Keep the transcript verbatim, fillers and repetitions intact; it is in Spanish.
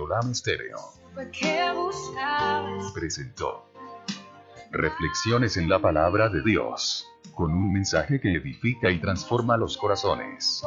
Radiogram Estéreo presentó Reflexiones en la Palabra de Dios, con un mensaje que edifica y transforma los corazones.